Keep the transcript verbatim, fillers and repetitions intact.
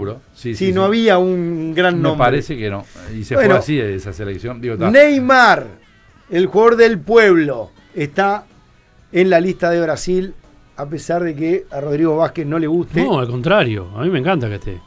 seguro. Sí, si sí, no sí. había un gran Me nombre. parece que no. Y se Bueno, fue así de esa selección. Digo, ta. Neymar, el jugador del pueblo, está en la lista de Brasil, a pesar de que a Rodrigo Vázquez no le guste. No, al contrario, a mí me encanta que esté.